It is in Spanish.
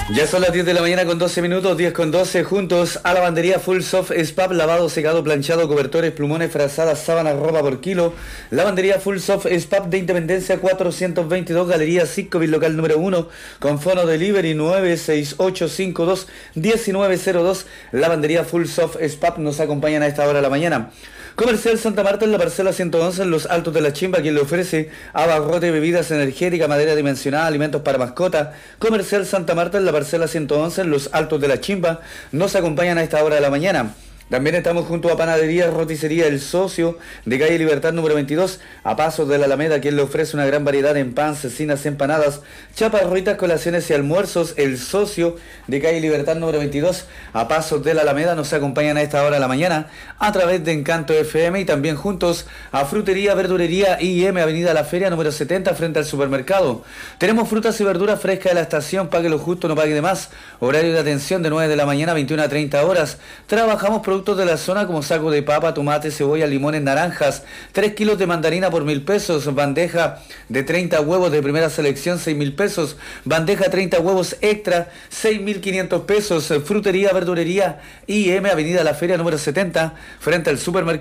Ya son las 10 de la mañana con 12 minutos, 10 con 12, juntos a lavandería Full Soft Spap, lavado, secado, planchado, cobertores, plumones, frazadas, sábanas, ropa por kilo. Lavandería Full Soft Spap de Independencia 422, Galería Sitcovil, local número 1, con fono delivery 96852-1902. Lavandería Full Soft Spap nos acompañan a esta hora de la mañana. Comercial Santa Marta en la parcela 111 en los Altos de la Chimba, quien le ofrece abarrote, bebidas energéticas, madera dimensionada, alimentos para mascota. Comercial Santa Marta en la parcela 111 en los Altos de la Chimba nos acompañan a esta hora de la mañana. También estamos junto a Panadería Roticería El Socio, de calle Libertad número 22, a pasos de la Alameda, quien le ofrece una gran variedad en pan, cecinas, empanadas, chapas, ruitas, colaciones y almuerzos. El Socio, de calle Libertad número 22, a pasos de la Alameda, nos acompañan a esta hora de la mañana a través de Encanto FM, y también juntos a Frutería, Verdurería I&M, Avenida La Feria número 70, frente al supermercado. Tenemos frutas y verduras frescas de la estación, pague lo justo, no pague de más. Horario de atención de 9 de la mañana a 21 a 30 horas. Trabajamos productos de la zona como saco de papa, tomate, cebolla, limones, naranjas. 3 kilos de mandarina por 1.000 pesos. Bandeja de 30 huevos de primera selección, 6.000 pesos. Bandeja 30 huevos extra, 6.500 pesos. Frutería, Verdurería I&M, Avenida La Feria número 70, frente al supermercado.